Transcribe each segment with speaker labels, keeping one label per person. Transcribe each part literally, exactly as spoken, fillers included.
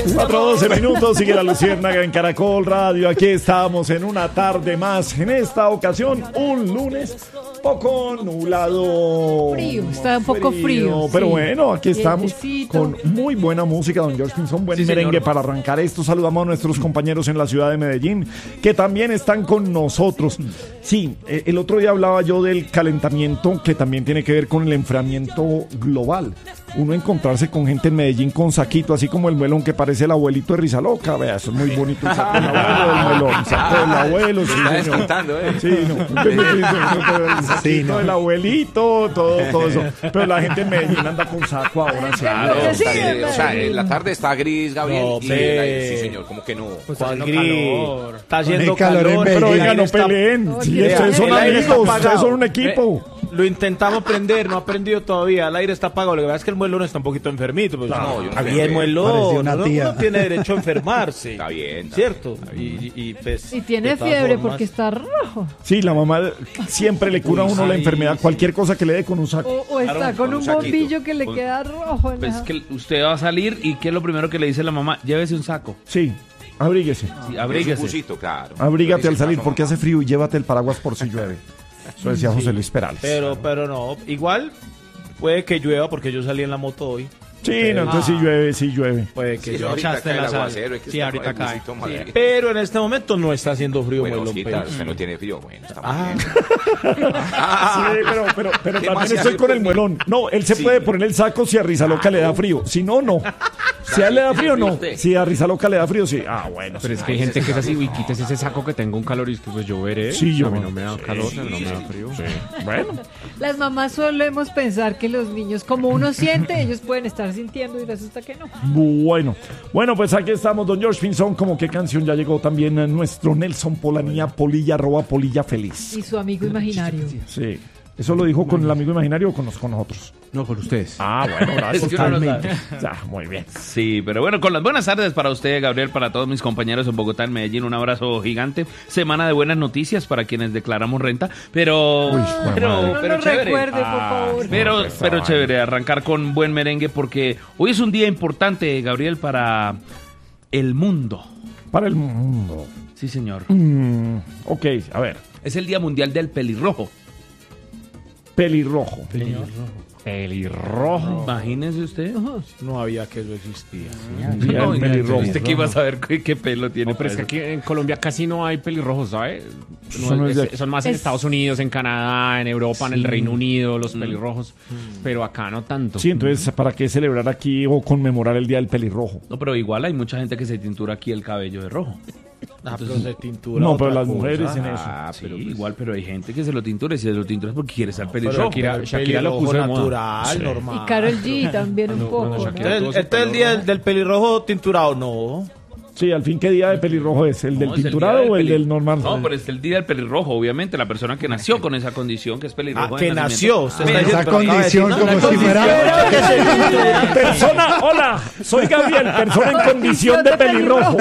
Speaker 1: cuatro doce minutos, sigue la Luciérnaga en Caracol Radio. Aquí estamos en una tarde más. En esta ocasión, un lunes poco nublado.
Speaker 2: Frío, está un poco frío. frío
Speaker 1: pero
Speaker 2: sí.
Speaker 1: bueno, aquí estamos
Speaker 2: Vientecito.
Speaker 1: con muy buena música. Don George Pinzón, buen
Speaker 3: Sí,
Speaker 1: merengue
Speaker 3: señor.
Speaker 1: para arrancar esto. Saludamos a nuestros compañeros en la ciudad de Medellín, que también están con nosotros. Sí, eh, el otro día hablaba yo del calentamiento, que también tiene que ver con el enfriamiento global. Uno encontrarse con gente en Medellín con saquito, así como el melón que parece el abuelito de Rizaloca. Vea, eso es muy bonito el saco del abuelo, del melón, saco del abuelo. Sí,
Speaker 3: Está
Speaker 1: señor.
Speaker 3: descontando, ¿eh?
Speaker 1: Sí, no. El saquito del abuelito, todo, todo eso. Pero la gente en Medellín anda con saco ahora. Sí.
Speaker 3: Claro,
Speaker 2: Sí,
Speaker 3: está
Speaker 2: sí,
Speaker 3: bien. O sea,
Speaker 2: sí.
Speaker 3: en la tarde está gris, Gabriel.
Speaker 4: No,
Speaker 3: y
Speaker 4: pe-
Speaker 3: el aire, sí, señor, como que no.
Speaker 4: Juan Gris, está haciendo
Speaker 5: calor
Speaker 4: calor,
Speaker 5: en
Speaker 1: Pero
Speaker 5: Medellín.
Speaker 1: oiga, no
Speaker 4: está-
Speaker 1: peleen. Sí,
Speaker 2: Oye,
Speaker 1: ustedes son
Speaker 4: el aire está
Speaker 1: amigos,
Speaker 4: apagado.
Speaker 1: ustedes son un equipo.
Speaker 4: Eh, Lo intentamos prender, no ha prendido todavía. El aire está apagado. Lo que pasa es que el muelón está un poquito enfermito. Pues,
Speaker 3: No,
Speaker 4: no,
Speaker 3: yo no
Speaker 4: está
Speaker 3: sé.
Speaker 4: bien, muelón.
Speaker 5: Parecía una
Speaker 4: Uno-
Speaker 5: tía.
Speaker 4: Uno tiene derecho a enfermarse.
Speaker 3: Está bien. está
Speaker 4: ¿Cierto? Y, y, pues,
Speaker 2: Y tiene
Speaker 4: de todas
Speaker 2: fiebre
Speaker 4: formas-
Speaker 2: porque está rojo.
Speaker 1: Sí, la mamá siempre le cura a uno la
Speaker 4: Ay,
Speaker 1: enfermedad,
Speaker 4: sí.
Speaker 1: cualquier cosa que le dé con un saco.
Speaker 2: O, o está
Speaker 3: Claro,
Speaker 2: con
Speaker 3: con
Speaker 2: un
Speaker 3: un saquito.
Speaker 2: bombillo que le
Speaker 6: Con-
Speaker 2: queda rojo. en
Speaker 6: Pues
Speaker 2: la-
Speaker 6: es que usted va a salir y ¿qué es lo primero que le dice la mamá? Llévese un saco.
Speaker 1: Sí, abríguese.
Speaker 6: Sí,
Speaker 3: Es un
Speaker 6: abríguese.
Speaker 3: busito, claro.
Speaker 1: Abrígate
Speaker 3: Lo
Speaker 1: al
Speaker 3: dice
Speaker 1: salir
Speaker 3: el
Speaker 1: porque
Speaker 3: paso,
Speaker 1: hace frío y llévate el paraguas por si llueve. Eso decía José Luis Perales.
Speaker 4: Pero, pero no. Igual puede que llueva porque yo salí en la moto hoy.
Speaker 1: Sí, no, entonces sí llueve, sí llueve.
Speaker 4: Puede que
Speaker 3: Sí,
Speaker 4: llueva.
Speaker 3: ahorita
Speaker 7: echaste
Speaker 3: cae el
Speaker 7: la sal.
Speaker 3: aguacero, hay que
Speaker 7: Sí,
Speaker 3: estar
Speaker 7: ahorita
Speaker 3: con el
Speaker 7: cae.
Speaker 3: busito más alegre.
Speaker 4: Pero en este momento no está haciendo frío,
Speaker 3: Bueno,
Speaker 4: muelón.
Speaker 3: Osquita,
Speaker 4: pues.
Speaker 3: usted no tiene frío. Bueno, está muy
Speaker 4: Ah,
Speaker 3: bien.
Speaker 1: Sí, pero, pero, pero
Speaker 3: ¿Qué
Speaker 1: también
Speaker 3: más se
Speaker 1: estoy
Speaker 3: hace
Speaker 1: con el
Speaker 3: por mí?
Speaker 1: muelón. No, él se
Speaker 3: Sí.
Speaker 1: puede poner el saco si a Rizaloca le da frío. Si no, no. Si a él le da frío, no. Si a Rizaloca le da frío, sí. Ah, bueno.
Speaker 7: Pero es que hay gente que es así, uy, quítese ese saco que tengo un calor y es que pues yo veré.
Speaker 1: Sí, yo-
Speaker 7: A mí no me da calor, no me da frío.
Speaker 1: Bueno.
Speaker 2: Las mamás solemos pensar que los niños, como uno siente, ellos pueden estar sintiendo y resulta que no.
Speaker 1: Bueno, bueno, pues aquí estamos, don George Pinzón. Como qué canción ya llegó también a nuestro Nelson Polanía, Polilla, arroba Polilla Feliz.
Speaker 2: Y su amigo imaginario.
Speaker 1: Sí. ¿Eso lo dijo con el amigo imaginario o con, nos- con nosotros?
Speaker 7: No, con ustedes.
Speaker 1: Ah, bueno, gracias.
Speaker 6: Es que uno no
Speaker 1: Totalmente. Ya, muy bien.
Speaker 6: Sí, pero bueno, con las buenas tardes para usted, Gabriel, para todos mis compañeros en Bogotá, en Medellín, un abrazo gigante. Semana de buenas noticias para quienes declaramos renta, pero...
Speaker 1: Uy,
Speaker 6: pero,
Speaker 1: madre.
Speaker 2: No
Speaker 6: pero
Speaker 2: nos
Speaker 6: chévere.
Speaker 2: recuerde, por
Speaker 1: Ah,
Speaker 2: favor.
Speaker 6: Pero,
Speaker 1: No, pues,
Speaker 6: pero
Speaker 1: esa
Speaker 6: chévere, arrancar con buen merengue porque hoy es un día importante, Gabriel, para el mundo.
Speaker 1: Para el mundo.
Speaker 6: Sí, señor.
Speaker 1: Mm, ok, a ver.
Speaker 6: Es el Día Mundial del Pelirrojo.
Speaker 1: Pelirrojo.
Speaker 7: Pelirrojo.
Speaker 6: Imagínese usted.
Speaker 4: no había que eso existía.
Speaker 1: Día del pelirrojo.
Speaker 6: Usted que iba a saber qué, qué pelo tiene.
Speaker 7: No, pero es que
Speaker 6: para
Speaker 7: aquí en Colombia casi no hay pelirrojos, ¿sabes?
Speaker 1: Eso no es de aquí.
Speaker 7: son más en
Speaker 2: Es-
Speaker 7: Estados Unidos, en Canadá, en Europa, en el Reino Unido, los pelirrojos. Pero acá no tanto.
Speaker 1: Sí, entonces, ¿para qué celebrar aquí o conmemorar el Día del Pelirrojo?
Speaker 6: No, pero igual hay mucha gente que se tintura aquí el cabello de rojo.
Speaker 4: Ah, pero de tintura.
Speaker 1: No,
Speaker 4: otra
Speaker 1: pero las
Speaker 4: cosa.
Speaker 1: mujeres en eso.
Speaker 6: Ah,
Speaker 4: sí,
Speaker 6: pero
Speaker 4: pues.
Speaker 6: igual, pero hay gente que se lo tintura y si se lo tintura es porque quiere ser
Speaker 4: Pero
Speaker 6: pelirrojo.
Speaker 7: Shakira-
Speaker 4: el
Speaker 7: Shakira lo
Speaker 4: pelirrojo
Speaker 7: puso de moda.
Speaker 4: natural,
Speaker 7: Sí.
Speaker 4: normal.
Speaker 2: Y Karol G también un poco, ¿no?
Speaker 7: Shakira-
Speaker 4: Entonces, este es el día del, del pelirrojo tinturado, no.
Speaker 1: Sí, al fin, ¿qué día de pelirrojo es? ¿El
Speaker 6: No,
Speaker 1: del
Speaker 6: es el
Speaker 1: tinturado
Speaker 6: día
Speaker 1: o el
Speaker 6: peli-
Speaker 1: del normal?
Speaker 6: No, pero es el día del pelirrojo, obviamente. La persona que nació con esa condición, que es pelirrojo.
Speaker 4: Ah,
Speaker 6: de
Speaker 4: que
Speaker 6: nacimiento.
Speaker 4: nació. Usted
Speaker 6: Pero-
Speaker 4: está diciendo,
Speaker 5: Esa
Speaker 4: pero acaba de decir,
Speaker 5: condición
Speaker 4: ¿no?
Speaker 5: como
Speaker 4: La
Speaker 5: si
Speaker 4: condición
Speaker 5: fuera-
Speaker 4: que se tintura.
Speaker 1: Persona, hola, soy Gabriel, persona en condición de pelirrojo.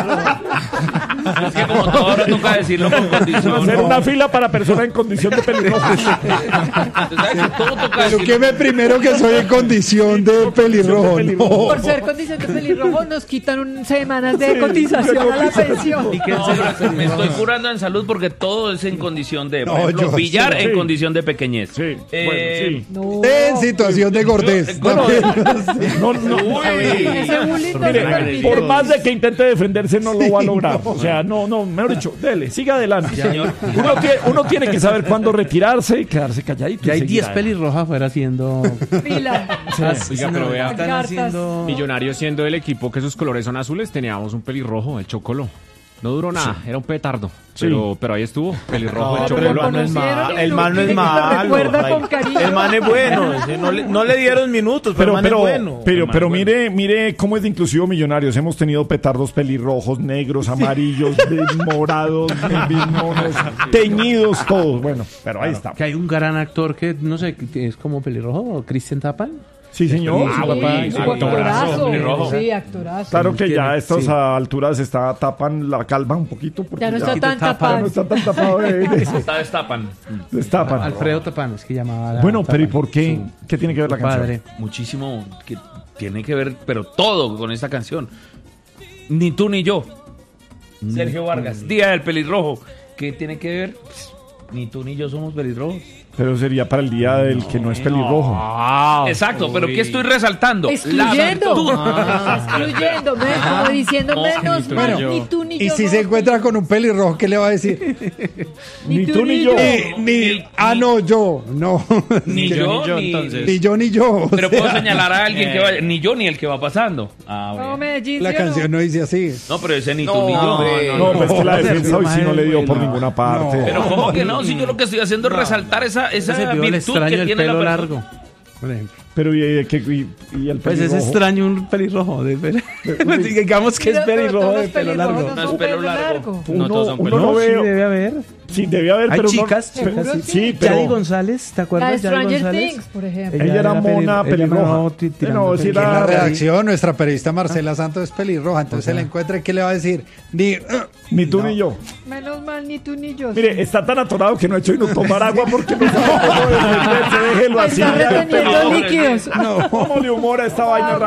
Speaker 6: Es que como todo ahora toca decirlo con condición.
Speaker 1: Hacer una fila para persona en condición de pelirrojo.
Speaker 6: Usted sabe que todo toca
Speaker 5: Pero
Speaker 6: decirlo.
Speaker 5: que me primero que soy en condición de pelirrojo. No.
Speaker 2: Por ser condición de pelirrojo nos quitan un, semanas de cotización a la pensión.
Speaker 6: No, pero me estoy curando en salud porque todo es en condición de, por
Speaker 5: No,
Speaker 6: ejemplo,
Speaker 5: yo-
Speaker 6: billar
Speaker 1: sí.
Speaker 6: en condición de pequeñez.
Speaker 1: Sí,
Speaker 6: Eh,
Speaker 1: bueno, sí.
Speaker 2: No.
Speaker 5: En situación de gordez.
Speaker 1: Bueno,
Speaker 5: también.
Speaker 1: No, no.
Speaker 2: Ese bullying no se
Speaker 1: Mire,
Speaker 2: permite.
Speaker 1: por más de que intente defenderse, no lo va a lograr. O sea, no, no, mejor dicho, dele, siga adelante.
Speaker 6: Señor.
Speaker 1: Uno tiene, uno tiene que saber cuándo retirarse y quedarse calladito.
Speaker 7: Ya hay
Speaker 1: y seguir
Speaker 7: diez
Speaker 1: adelante.
Speaker 7: pelirrojas afuera haciendo...
Speaker 2: Fila.
Speaker 7: Oiga, pero vea,
Speaker 2: Están haciendo-
Speaker 7: Millonarios siendo el equipo que sus colores son azules, teníamos un pelirrojo, el Chocolo. No duró nada, era un petardo. Pero, pero ahí estuvo, pelirrojo,
Speaker 4: No,
Speaker 7: el
Speaker 4: pero el
Speaker 7: Chocolo.
Speaker 4: man no es
Speaker 2: conocieron
Speaker 4: malo.
Speaker 2: y
Speaker 4: El
Speaker 2: lo-
Speaker 4: man no
Speaker 2: y
Speaker 4: es
Speaker 2: lo
Speaker 4: malo.
Speaker 2: recuerda
Speaker 4: Ray.
Speaker 2: con cariño.
Speaker 4: El man es bueno. ese, No le, no le dieron minutos, pero,
Speaker 1: Pero,
Speaker 4: el man
Speaker 1: pero,
Speaker 4: es bueno.
Speaker 1: pero,
Speaker 6: man
Speaker 1: pero
Speaker 6: es bueno.
Speaker 1: mire, mire cómo es de inclusivo Millonarios. Hemos tenido petardos pelirrojos, negros, amarillos, de- morados, de monos, teñidos, todos. Bueno, pero ahí está.
Speaker 8: Que hay un gran actor que, no sé, que es como pelirrojo, Christian Tapal.
Speaker 1: Sí, señor.
Speaker 7: Ah, papá,
Speaker 2: Sí,
Speaker 7: sí,
Speaker 2: actorazo.
Speaker 6: pelirrojo.
Speaker 2: Sí, actorazo.
Speaker 1: Claro que ya a estas
Speaker 8: Sí.
Speaker 1: alturas está tapan la calva un poquito. Porque
Speaker 2: Ya no está tan
Speaker 1: ya
Speaker 2: tapado.
Speaker 1: no está tan tapado de, de-
Speaker 6: Está destapan.
Speaker 1: destapan.
Speaker 8: Alfredo Tapán, es que llamaba. la-
Speaker 1: Bueno, pero ¿y
Speaker 8: Tapán.
Speaker 1: por qué?
Speaker 8: Su-
Speaker 1: ¿Qué tiene que ver la
Speaker 8: su
Speaker 1: canción?
Speaker 8: padre.
Speaker 6: Muchísimo que tiene que ver, pero todo con esta canción. Ni tú ni yo. Sergio Vargas, Día del Pelirrojo. ¿Qué tiene que ver? Pues, ni tú ni yo somos pelirrojos.
Speaker 1: Pero sería para el día del que no es pelirrojo.
Speaker 6: Ah, exacto, pero ¿qué estoy resaltando?
Speaker 2: Excluyendo.
Speaker 6: virtud.
Speaker 2: Ah, excluyendo, men, como diciendo
Speaker 6: No,
Speaker 2: menos
Speaker 7: ni tú
Speaker 2: mal,
Speaker 7: ni yo.
Speaker 2: ni tú ni yo.
Speaker 5: Y si
Speaker 2: no,
Speaker 5: se encuentra con un pelirrojo, ¿qué le va a decir?
Speaker 1: Ni tú ni yo.
Speaker 5: Eh, ni, ah, no, yo, no.
Speaker 6: Ni
Speaker 7: Ni
Speaker 6: yo,
Speaker 7: yo, ni yo,
Speaker 6: ni...
Speaker 7: entonces.
Speaker 5: Ni yo ni yo. o
Speaker 6: Pero
Speaker 5: sea,
Speaker 6: puedo señalar a alguien que vaya... Ni yo ni el que va pasando. Ah,
Speaker 2: No,
Speaker 6: bueno.
Speaker 2: Medellín,
Speaker 5: La
Speaker 2: ¿sí o no?
Speaker 5: canción no dice así.
Speaker 6: No, pero ese ni tú
Speaker 3: No,
Speaker 6: ni yo.
Speaker 3: hombre.
Speaker 1: No, pues que la defensa hoy sí no le dio por
Speaker 8: No.
Speaker 1: ninguna parte.
Speaker 6: Pero ¿cómo que no? Si yo lo que estoy haciendo es resaltar esa, esa
Speaker 8: Ese vio el
Speaker 6: virtud
Speaker 8: extraño
Speaker 6: que
Speaker 8: del
Speaker 6: tiene la
Speaker 8: pelo
Speaker 6: persona.
Speaker 8: largo, por ejemplo.
Speaker 1: Pero y, y, y- y el
Speaker 8: Pues es
Speaker 1: pelirrojo.
Speaker 8: extraño un pelirrojo. De pelo. Pues digamos que es
Speaker 2: Mira, pero
Speaker 8: pelirrojo
Speaker 2: todos
Speaker 8: de
Speaker 2: los
Speaker 8: pelo
Speaker 2: pelirrojos
Speaker 8: largo.
Speaker 2: no
Speaker 6: No
Speaker 2: son
Speaker 6: es pelo
Speaker 2: pelo
Speaker 6: largo.
Speaker 1: Uno,
Speaker 7: No todos son
Speaker 1: uno
Speaker 7: pelirrojos.
Speaker 1: no
Speaker 8: No, sí
Speaker 1: veo.
Speaker 8: debe haber.
Speaker 1: Sí, debe haber,
Speaker 8: Hay
Speaker 1: pero uno-
Speaker 8: chicas,
Speaker 1: pero-
Speaker 8: chicas,
Speaker 2: sí.
Speaker 1: sí,
Speaker 8: Yadi
Speaker 1: pero
Speaker 8: González, ¿te
Speaker 2: La
Speaker 8: acuerdas?
Speaker 2: de
Speaker 8: Yadi
Speaker 2: Stranger
Speaker 8: González.
Speaker 2: Things, por ejemplo.
Speaker 1: ella era
Speaker 8: pelir-
Speaker 1: mona
Speaker 8: ella
Speaker 1: pelirroja.
Speaker 8: no, ti- tirando
Speaker 1: No, sí
Speaker 8: pelirrojo.
Speaker 1: era-
Speaker 5: En la
Speaker 1: Ah,
Speaker 5: redacción, nuestra periodista Marcela Santos es pelirroja, entonces se la encuentra y ¿qué le va a decir? Ni, uh,
Speaker 1: ni tú ni yo.
Speaker 2: Menos mal, ni tú ni yo.
Speaker 1: Mire, está tan atorado que no ha hecho y no tomar agua porque no sabe cómo defenderse. Déjelo así.
Speaker 2: Está
Speaker 1: ya,
Speaker 2: reteniendo
Speaker 1: pelirrojo.
Speaker 2: líquidos.
Speaker 1: ¿Cómo le humora esta vaina rara?